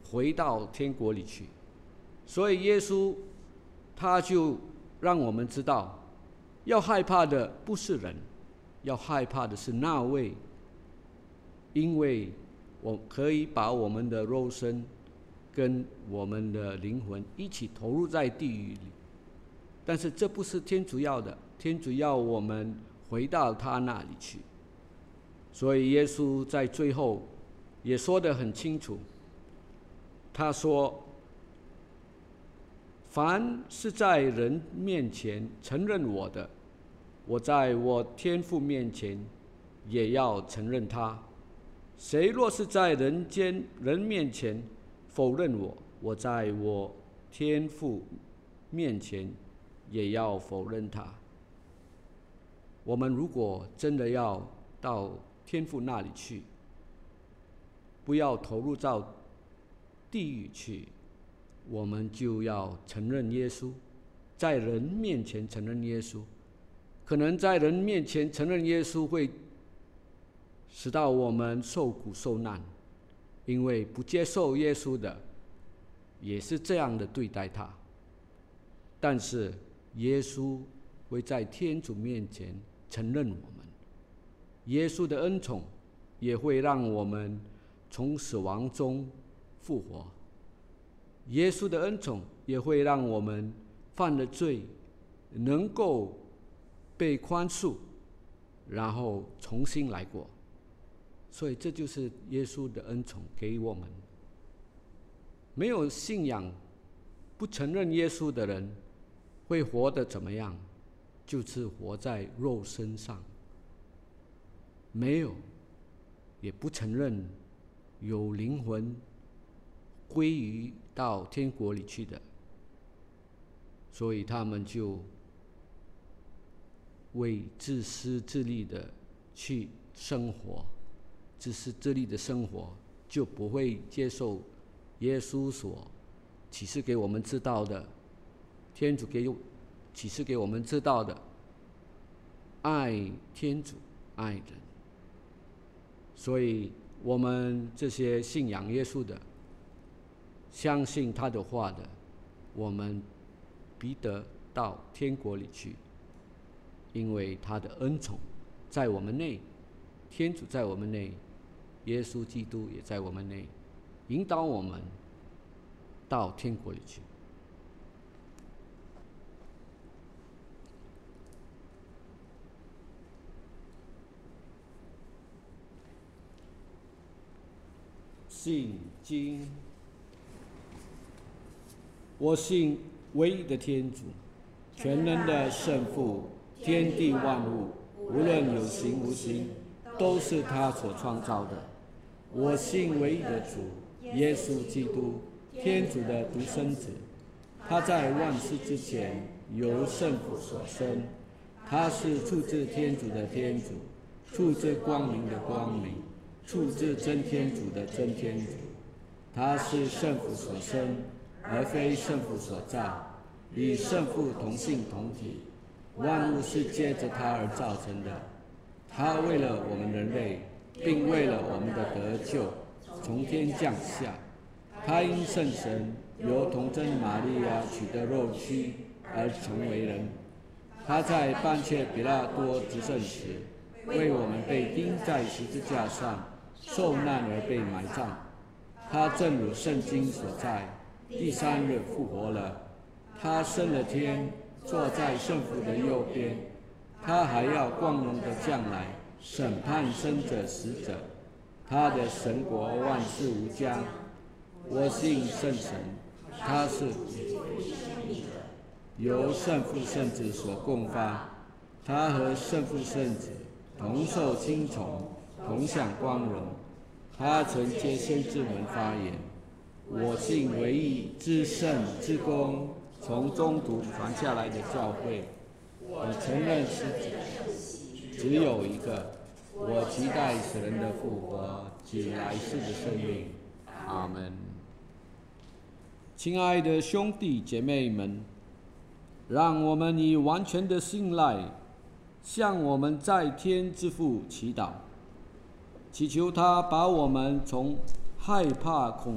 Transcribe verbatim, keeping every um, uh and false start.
回到天国里去。所以耶稣他就让我们知道，要害怕的不是人，要害怕的是那位，因为我可以把我们的肉身跟我们的灵魂一起投入在地狱里。但是这不是天主要的，天主要我们回到他那里去。所以耶稣在最后也说得很清楚，他说，凡是在人面前承认我的，我在我天父面前也要承认他。谁若是在人间人面前否认我，我在我天父面前也要否认他。我们如果真的要到天父那里去，不要投入到地狱去，我们就要承认耶稣，在人面前承认耶稣。可能在人面前承认耶稣会使到我们受苦受难，因为不接受耶稣的也是这样的对待他。但是耶稣会在天主面前承认我们，耶稣的恩宠也会让我们从死亡中复活，耶稣的恩宠也会让我们犯了罪能够被宽恕，然后重新来过。所以这就是耶稣的恩宠给我们。没有信仰不承认耶稣的人会活得怎么样？就是活在肉身上，没有也不承认有灵魂归于到天国里去的，所以他们就为自私自利的去生活，自私自利的生活就不会接受耶稣所启示给我们知道的，天主给启示给我们知道的，爱天主爱人。所以我们这些信仰耶稣的，相信他的话的，我们必得到天国里去，因为他的恩宠在我们内，天主在我们内，耶稣基督也在我们内，引导我们到天国里去。信经，我信唯一的天主，全能的圣父，天地万物，无论有形无形，都是他所创造的。我信唯一的主耶稣基督，天主的独生子，他在万事之前由圣父所生，他是出自天主的天主，出自光明的光明，出自真天主的真天主。他是圣父所生，而非圣父所造，与圣父同性同体，万物是借着他而造成的。他为了我们人类，并为了我们的得救，从天降下。他因圣神由童贞玛利亚取得肉躯而成为人。他在半切比拉多执政时，为我们被钉在十字架上，受难而被埋葬。他正如圣经所在，第三日复活了。他升了天，坐在圣父的右边。他还要光荣的将来，审判生者死者。他的神国万事无疆。我信圣神，他是由圣父圣子所共发。他和圣父圣子同受亲从，同享光荣。他曾接先知们发言：我信唯一至圣至公从中途传下来的教会。我承认是只有一个。我期待死人的复活及来世的生命。阿们。亲爱的兄弟姐妹们，让我们以完全的信赖向我们在天之父祈祷，祈求他把我们从害怕恐